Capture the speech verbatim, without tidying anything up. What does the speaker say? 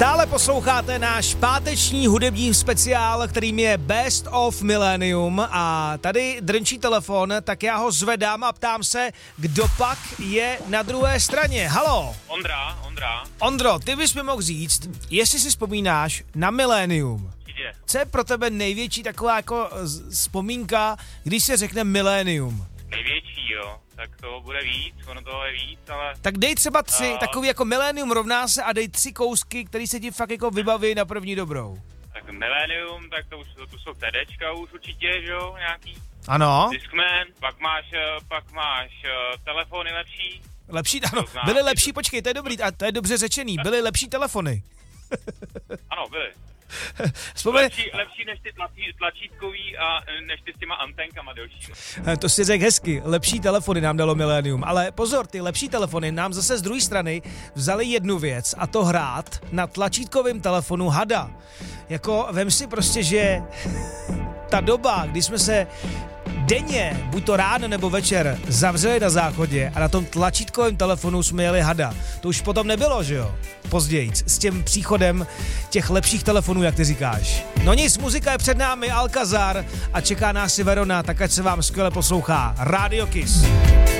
Stále posloucháte náš páteční hudební speciál, kterým je Best of Millennium a tady drnčí telefon, tak já ho zvedám a ptám se, kdo pak je na druhé straně. Halo? Ondra, Ondra. Ondro, ty bys mi mohl říct, jestli si vzpomínáš na Millennium. Co je pro tebe největší taková jako vzpomínka, když se řekne Millennium? Největší, jo. Tak to bude víc, ono toho je víc, ale... Tak dej třeba tři, uh, takový jako Millennium rovná se a dej tři kousky, který se ti fakt jako vybaví na první dobrou. Tak Millennium, tak to už to, to jsou CDčka už určitě, že jo, nějaký. Ano. Discman, pak máš, pak máš uh, telefony lepší. Lepší, ano, byly lepší, počkej, to je dobrý, a to je dobře řečený, byly lepší telefony. Ano, byly. Vzpomene... Lepší, lepší než ty tlačí, tlačítkový a než ty s těma antenkama delší. To si řekl hezky, lepší telefony nám dalo Millennium, ale pozor, ty lepší telefony nám zase z druhé strany vzali jednu věc a to hrát na tlačítkovém telefonu hada. Jako vem si prostě, že ta doba, kdy jsme se denně, buď to ráno nebo večer, zavřeli na záchodě a na tom tlačítkovém telefonu jsme jeli hada. To už potom nebylo, že jo? Později, s tím příchodem těch lepších telefonů, jak ty říkáš. No nic, muzika je před námi, Alcazar a čeká nás si Verona, tak ať se vám skvěle poslouchá. Radio Kiss.